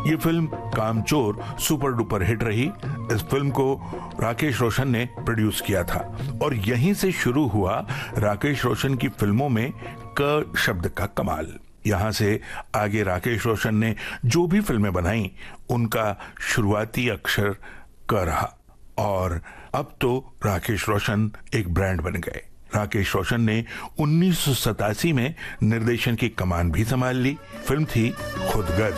ये फिल्म कामचोर super duper hit रही। इस फिल्म को राकेश रोशन ने प्रोड्यूस किया था और यहीं से शुरू हुआ राकेश रोशन की फिल्मों में क शब्द का कमाल। यहां से आगे राकेश रोशन ने जो भी फिल्में बनाई उनका शुरुआती अक्षर क रहा और अब तो राकेश रोशन एक ब्रांड बन गए। राकेश रोशन ने 1987 में निर्देशन की कमान भी संभाल ली। फिल्म थी खुदगर्ज।